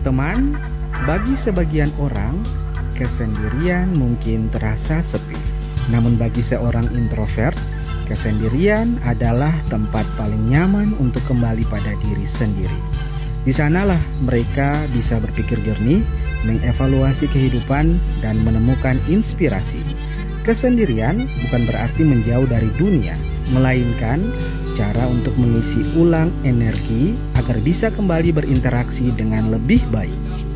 Teman-teman, bagi sebagian orang, kesendirian mungkin terasa sepi. Namun bagi seorang introvert, kesendirian adalah tempat paling nyaman untuk kembali pada diri sendiri. Di sanalah mereka bisa berpikir jernih, mengevaluasi kehidupan, dan menemukan inspirasi. Kesendirian bukan berarti menjauh dari dunia, melainkan cara untuk mengisi ulang energi agar bisa kembali berinteraksi dengan lebih baik.